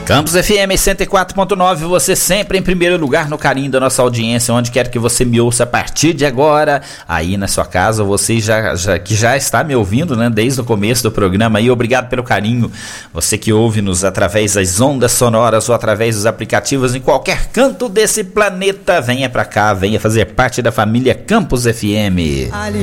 Campus FM 104.9, você sempre em primeiro lugar no carinho da nossa audiência, onde quer que você me ouça a partir de agora, aí na sua casa, você que já está me ouvindo, né, desde o começo do programa aí, obrigado pelo carinho, você que ouve-nos através das ondas sonoras ou através dos aplicativos em qualquer canto desse planeta, venha pra cá, venha fazer parte da família Campus FM.